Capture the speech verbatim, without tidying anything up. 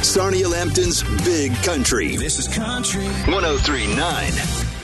Sarnia Lampton's Big Country. This is Country one oh three point nine.